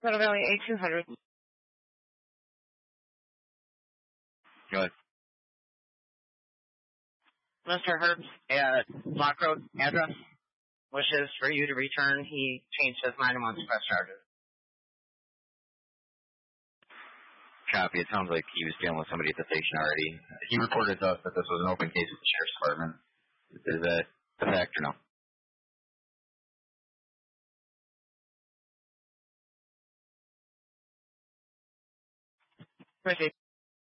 Middle Valley A200. Go ahead. Mr. Herb's Lock Road address wishes for you to return. He changed his mind and wants to press charges. Copy. It sounds like he was dealing with somebody at the station already. He reported to us that this was an open case with the Sheriff's Department. Is that the fact or no? Proceed.